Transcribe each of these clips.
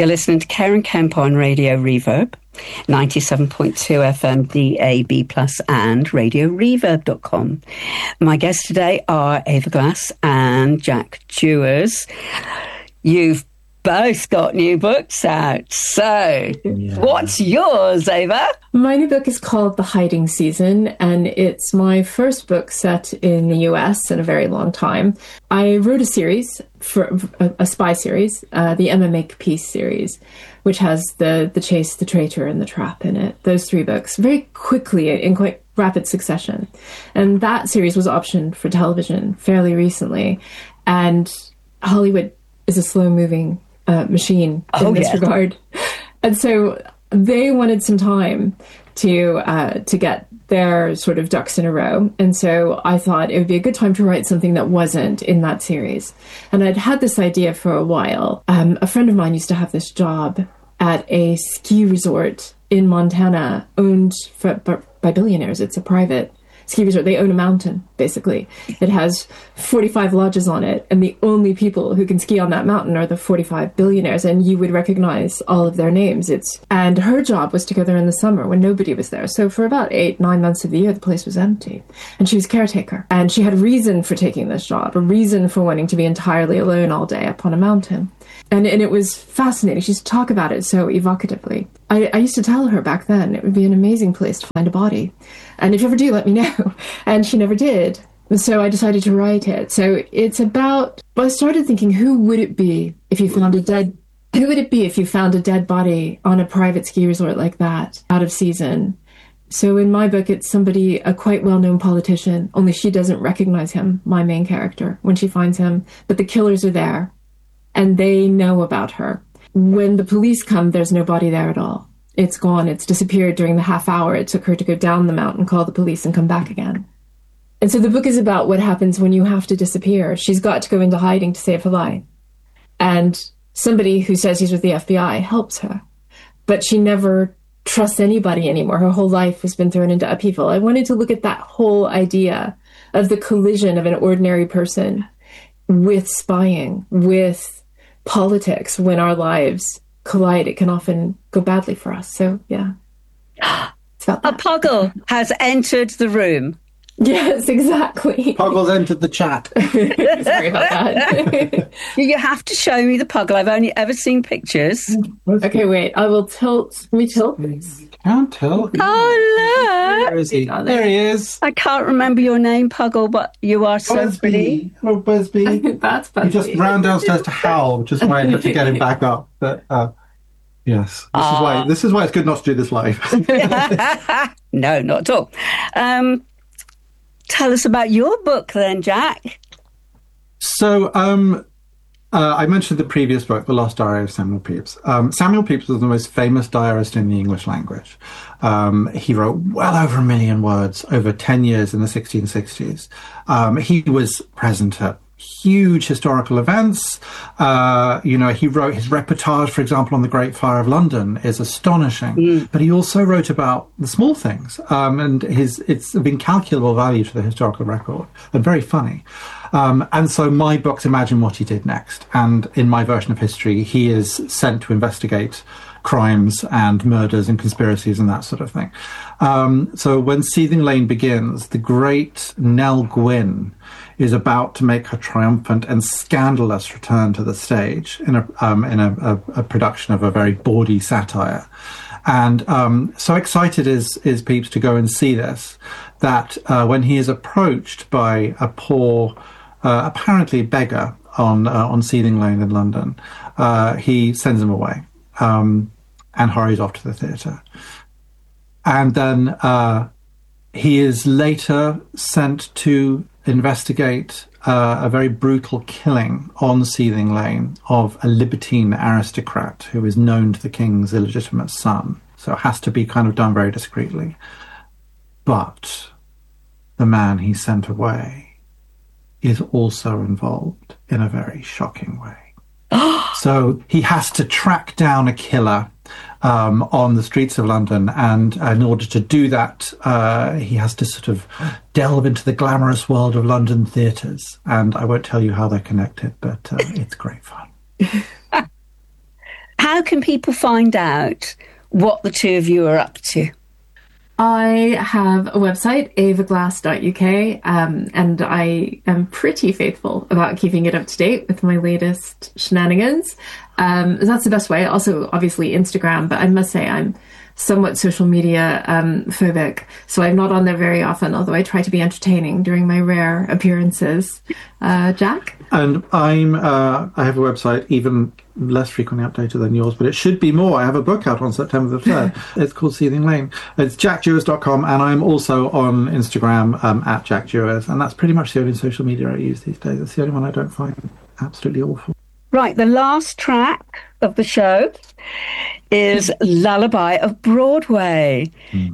You're listening to Karen Kemp on Radio Reverb, 97.2 FM DAB+, and radioreverb.com. My guests today are Ava Glass and Jack Dewars. You've both got new books out. So, What's yours, Ava? My new book is called The Hiding Season, and it's my first book set in the US in a very long time. I wrote a series, for a spy series, the Emma Makepeace series, which has the Chase, the Traitor, and the Trap in it. Those three books, very quickly, in quite rapid succession. And that series was optioned for television fairly recently. And Hollywood is a slow-moving machine in this regard. And so they wanted some time to get their sort of ducks in a row. And so I thought it would be a good time to write something that wasn't in that series. And I'd had this idea for a while. A friend of mine used to have this job at a ski resort in Montana owned by billionaires. It's a private ski resort. They own a mountain, basically. It has 45 lodges on it, and the only people who can ski on that mountain are the 45 billionaires, and you would recognize all of their names. And her job was to go there in the summer when nobody was there. So for about 8-9 months of the year, the place was empty. And she was caretaker. And she had a reason for taking this job, a reason for wanting to be entirely alone all day up on a mountain. And it was fascinating. She used to talk about it so evocatively. I used to tell her back then it would be an amazing place to find a body. And if you ever do, let me know. And she never did. And so I decided to write it. So it's about, I started thinking, who would it be if you found a dead body on a private ski resort like that, out of season? So in my book, it's somebody, a quite well-known politician, only she doesn't recognize him, my main character, when she finds him. But the killers are there, and they know about her. When the police come, there's no body there at all. It's gone. It's disappeared during the half hour it took her to go down the mountain, call the police, and come back again. And so the book is about what happens when you have to disappear. She's got to go into hiding to save her life. And somebody who says he's with the FBI helps her. But she never trusts anybody anymore. Her whole life has been thrown into upheaval. I wanted to look at that whole idea of the collision of an ordinary person with spying, with politics. When our lives collide, it can often go badly for us. So, yeah. It's about that. A puggle has entered the room. Yes, exactly. Puggle's entered the chat. Sorry about that. You have to show me the puggle. I've only ever seen pictures. Okay, wait. I will tilt. Can we tilt this? Can't tell. Oh, look. Where is he? There he is. I can't remember your name, Puggle, but you are so pretty. Hello, Busby. That's He just ran downstairs to howl, which is why I need to get him back up. But yes, this is why it's good not to do this live. No, not at all. Tell us about your book then, Jack. So, I mentioned the previous book, The Lost Diary of Samuel Pepys. Samuel Pepys was the most famous diarist in the English language. He wrote well over 1 million words over 10 years in the 1660s. He was present at huge historical events. He wrote his reportage, for example, on the Great Fire of London is astonishing. But he also wrote about the small things, and it's of incalculable value to the historical record and very funny. And so my books imagine what he did next. And in my version of history, he is sent to investigate crimes and murders and conspiracies and that sort of thing. So when Seething Lane begins, the great Nell Gwynn is about to make her triumphant and scandalous return to the stage in a production of a very bawdy satire. And so excited is Pepys to go and see this, that when he is approached by a poor, apparently beggar on Seething Lane in London, he sends him away and hurries off to the theatre. And then he is later sent to investigate a very brutal killing on Seething Lane of a libertine aristocrat who is known to the king's illegitimate son. So it has to be kind of done very discreetly. But the man he sent away is also involved in a very shocking way. So he has to track down a killer on the streets of London, and in order to do that, he has to sort of delve into the glamorous world of London theatres. And I won't tell you how they're connected, but it's great fun. How how can people find out what the two of you are up to? I have a website, avaglass.uk, and I am pretty faithful about keeping it up to date with my latest shenanigans. That's the best way. Also, obviously, Instagram, but I must say I'm somewhat social media phobic, so I'm not on there very often, although I try to be entertaining during my rare appearances. Jack? And I have a website, even less frequently updated than yours, but it should be more. I have a book out on September the 3rd. It's called Seething Lane. It's jackjewers.com, and I'm also on Instagram at jackjewers, and that's pretty much the only social media I use these days. It's the only one I don't find absolutely awful. Right, the last track of the show is Lullaby of Broadway.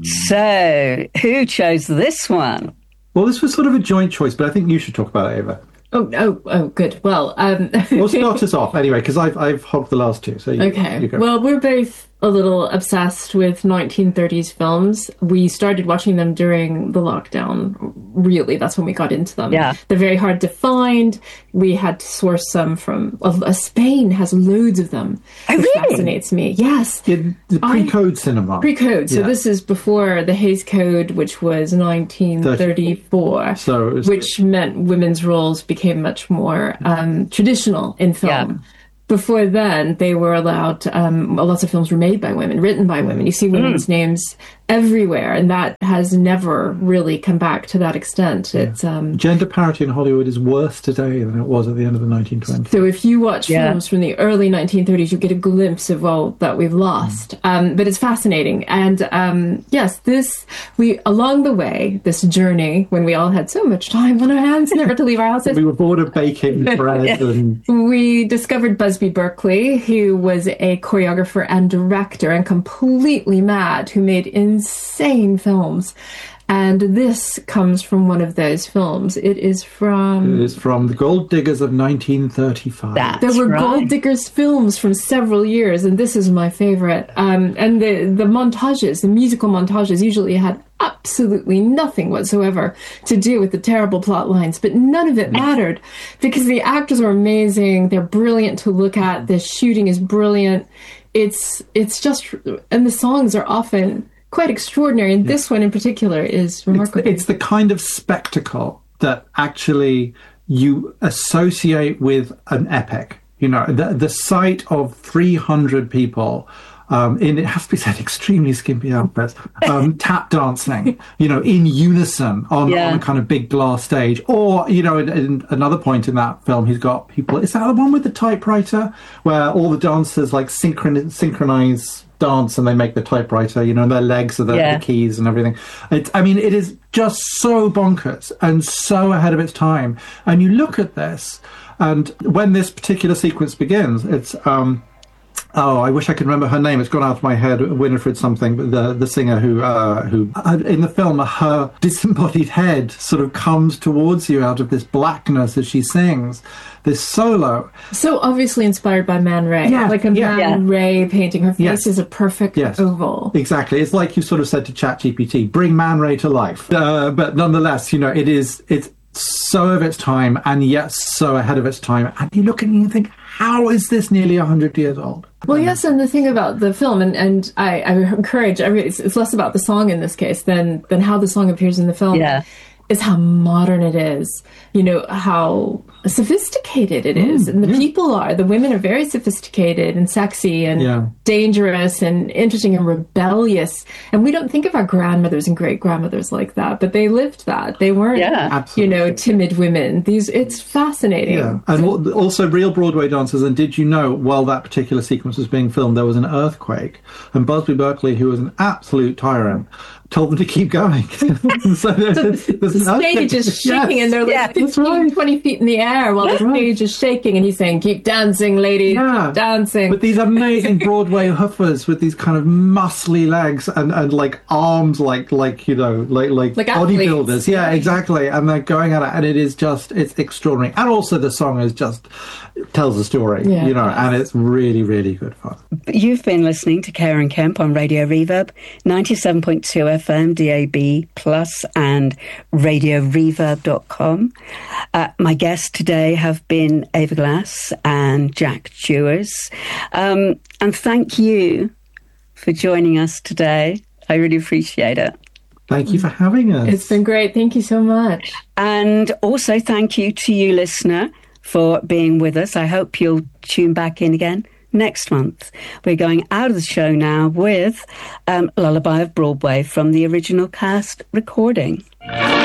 So, who chose this one? Well, this was sort of a joint choice, but I think you should talk about it, Ava. Oh, good. Well, We'll start us off anyway, because I've hogged the last two. So you go. Well, we're both a little obsessed with 1930s films. We started watching them during the lockdown. Really, that's when we got into them. Yeah. They're very hard to find. We had to source some from... Spain has loads of them. Oh, which really? Fascinates me. Yes. The pre-code cinema. Pre-code. So this is before the Hays Code, which was 1934. Which meant women's roles became much more traditional in film. Yeah. Before then, they were allowed, lots of films were made by women, written by women. You see women's names everywhere, and that has never really come back to that extent. It's gender parity in Hollywood is worse today than it was at the end of the 1920s. So if you watch films from the early 1930s, you get a glimpse of all that we've lost. But it's fascinating. And yes, along the way, this journey, when we all had so much time on our hands, never to leave our houses. We were bored of baking bread. And we discovered Busby Berkeley, who was a choreographer and director and completely mad, who made insane films. And this comes from one of those films. It is from The Gold Diggers of 1935. There were Gold Diggers films from several years, and this is my favorite. And the montages, the musical montages, usually had absolutely nothing whatsoever to do with the terrible plot lines, but none of it mattered because the actors are amazing. They're brilliant to look at. The shooting is brilliant. It's just, and the songs are often quite extraordinary, and this one in particular is remarkable. It's the kind of spectacle that actually you associate with an epic. You know, the sight of 300 people in, it has to be said, extremely skimpy outfits, tap dancing, in unison on a kind of big glass stage. Or, in another point in that film, he's got people, is that the one with the typewriter where all the dancers like synchronize dance and they make the typewriter, and their legs are the keys and everything. It is just so bonkers and so ahead of its time. And you look at this, and when this particular sequence begins, it's I wish I could remember her name. It's gone out of my head. Winifred something, but the singer who in the film, her disembodied head sort of comes towards you out of this blackness as she sings this solo. So obviously inspired by Man Ray. Like a Man Ray painting. Her face is a perfect oval. Exactly. It's like you sort of said to ChatGPT, bring Man Ray to life. But nonetheless, it's so of its time and yet so ahead of its time. And you look at it and you think, how is this nearly 100 years old? Well, yes, and the thing about the film, and I encourage, it's less about the song in this case than how the song appears in the film, is how modern it is. How sophisticated it is. And the women are very sophisticated and sexy and dangerous and interesting and rebellious. And we don't think of our grandmothers and great-grandmothers like that, but they lived that. They weren't, timid women. It's fascinating. Yeah. And also real Broadway dancers. And did you know, while that particular sequence was being filmed, there was an earthquake, and Busby Berkeley, who was an absolute tyrant, told them to keep going. So the stage is shaking and they're like 15, 20 feet in the air while the stage is shaking, and he's saying, keep dancing, ladies, keep dancing. With these amazing Broadway hoofers with these kind of muscly legs and like arms like bodybuilders. Athletes. Yeah, exactly. And they're going at it, and it's extraordinary. And also the song tells a story, and it's really, really good fun. You've been listening to Karen Kemp on Radio Reverb, 97.2 FM, DAB+, and RadioReverb.com. My guest today have been Ava Glass and Jack Dewars. And thank you for joining us today. I really appreciate it. Thank you for having us. It's been great. Thank you so much. And also thank you to you, listener, for being with us. I hope you'll tune back in again next month. We're going out of the show now with Lullaby of Broadway from the original cast recording.